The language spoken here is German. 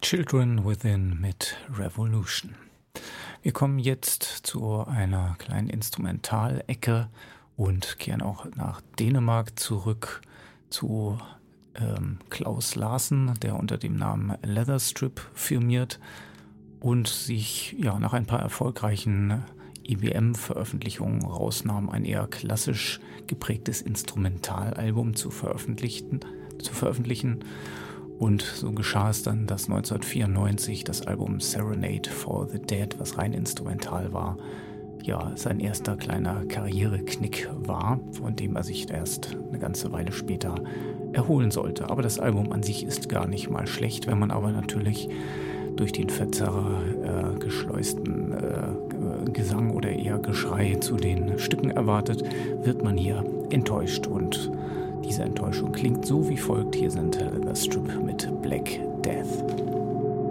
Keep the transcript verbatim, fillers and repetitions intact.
Children Within mit Revolution. Wir kommen jetzt zu einer kleinen Instrumentalecke und kehren auch nach Dänemark zurück zu ähm, Klaus Larsen, der unter dem Namen Leatherstrip firmiert und sich ja nach ein paar erfolgreichen I B M-Veröffentlichungen rausnahm, ein eher klassisch geprägtes Instrumentalalbum zu veröffentlichen, zu veröffentlichen. Und so geschah es dann, dass neunzehnhundertvierundneunzig das Album Serenade for the Dead, was rein instrumental war, ja, sein erster kleiner Karriereknick war, von dem er sich erst eine ganze Weile später erholen sollte. Aber das Album an sich ist gar nicht mal schlecht, wenn man aber natürlich durch den Verzerrer äh, geschleusten äh, Gesang oder eher Geschrei zu den Stücken erwartet, wird man hier enttäuscht. Und diese Enttäuschung klingt so wie folgt. Hier sind The Strip mit Black